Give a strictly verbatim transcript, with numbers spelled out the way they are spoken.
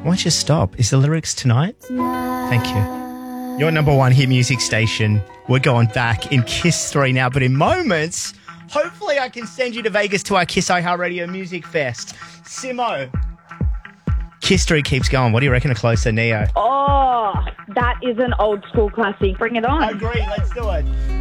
Why don't you stop? Is the lyrics tonight? Thank you. Your number one hit music station. We're going back in Kiss three now, but in moments, hopefully I can send you to Vegas to our Kiss iHeartRadio Music Fest. Simo, Kiss three keeps going. What do you reckon of Closer, Neo? Oh, that is an old school classic. Bring it on. I agree. Let's do it.